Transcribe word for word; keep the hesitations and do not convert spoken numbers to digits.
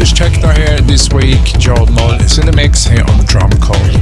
Irish techno here this week. Joel Mull is in the mix here on Drum Code.